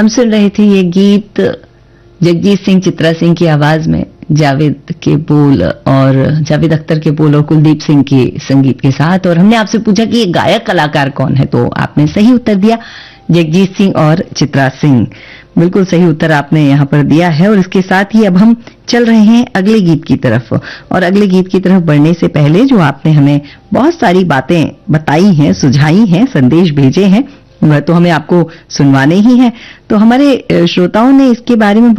हम सुन रहे थे ये गीत जगजीत सिंह चित्रा सिंह की आवाज में, जावेद के बोल और जावेद अख्तर के बोल और कुलदीप सिंह के संगीत के साथ। और हमने आपसे पूछा कि ये गायक कलाकार कौन है, तो आपने सही उत्तर दिया, जगजीत सिंह और चित्रा सिंह। बिल्कुल सही उत्तर आपने यहाँ पर दिया है। और इसके साथ ही अब हम चल रहे हैं अगले गीत की तरफ। और अगले गीत की तरफ बढ़ने से पहले जो आपने हमें बहुत सारी बातें बताई हैं, सुझाई हैं, संदेश भेजे हैं, वह तो हमें आपको सुनवाने ही हैं। तो हमारे श्रोताओं ने इसके बारे में